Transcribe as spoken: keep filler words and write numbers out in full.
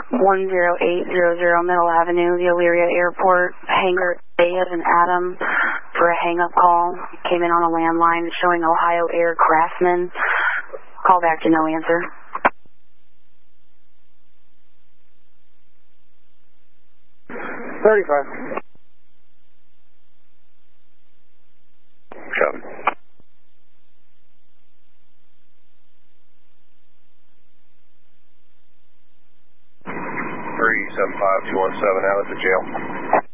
one zero eight zero zero Middle Avenue, the Elyria Airport, hangar A as in Adam, for a hang-up call. Came in on a landline showing Ohio Air Craftsman. Call back to no answer. thirty-five. Seven. three seven five two one seven out of the jail.